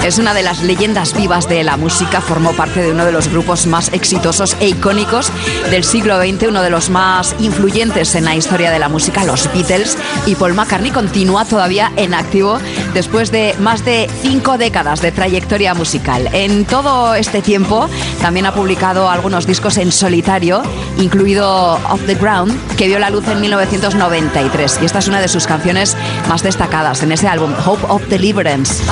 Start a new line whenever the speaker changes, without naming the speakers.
Es una de las leyendas vivas de la música, formó parte de uno de los grupos más exitosos e icónicos del siglo XX, uno de los más influyentes en la historia de la música, los Beatles, y Paul McCartney continúa todavía en activo después de más de 5 décadas de trayectoria musical. En todo este tiempo también ha publicado algunos discos en solitario, incluido Off the Ground, que vio la luz en 1993, y esta es una de sus canciones más destacadas en ese álbum, Hope of Deliverance.